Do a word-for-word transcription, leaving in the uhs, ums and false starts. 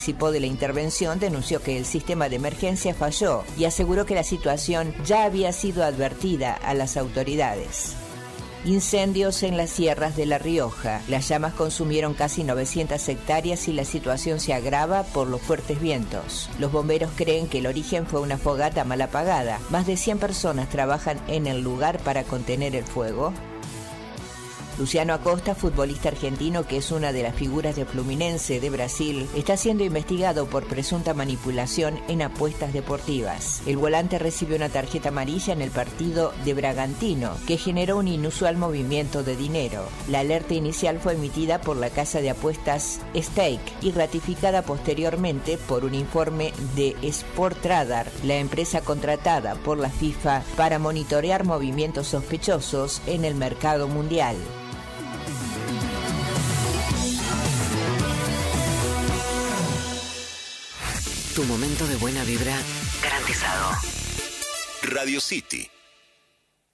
participó de la intervención denunció que el sistema de emergencia falló y aseguró que la situación ya había sido advertida a las autoridades. Incendios en las sierras de La Rioja. Las llamas consumieron casi novecientas hectáreas y la situación se agrava por los fuertes vientos. Los bomberos creen que el origen fue una fogata mal apagada. Más de cien personas trabajan en el lugar para contener el fuego. Luciano Acosta, futbolista argentino que es una de las figuras de Fluminense de Brasil, está siendo investigado por presunta manipulación en apuestas deportivas. El volante recibió una tarjeta amarilla en el partido de Bragantino, que generó un inusual movimiento de dinero. La alerta inicial fue emitida por la casa de apuestas Stake y ratificada posteriormente por un informe de Sportradar, la empresa contratada por la FIFA para monitorear movimientos sospechosos en el mercado mundial. Tu momento de buena vibra garantizado. Radio City.